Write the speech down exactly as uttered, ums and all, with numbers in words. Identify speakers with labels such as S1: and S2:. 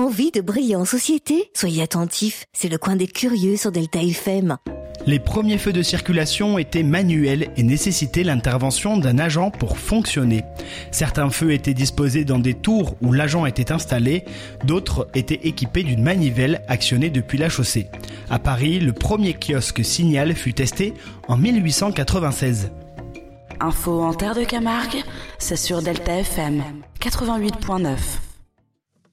S1: Envie de briller en société ? Soyez attentifs, c'est le coin des curieux sur Delta F M.
S2: Les premiers feux de circulation étaient manuels et nécessitaient l'intervention d'un agent pour fonctionner. Certains feux étaient disposés dans des tours où l'agent était installé, d'autres étaient équipés d'une manivelle actionnée depuis la chaussée. À Paris, le premier kiosque Signal fut testé en mille huit cent quatre-vingt-seize.
S3: Info en terre de Camargue, c'est sur Delta F M quatre-vingt-huit point neuf.